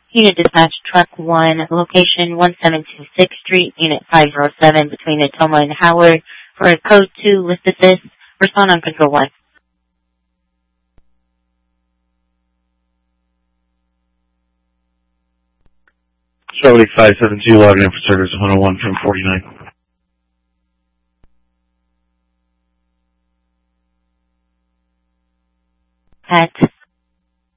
Unit Dispatch Truck 1, location 1726th Street, Unit 507, between Natoma and Howard, for a Code 2 list assist. Respond on Control 1. 572 logging in for service 101 from 49. At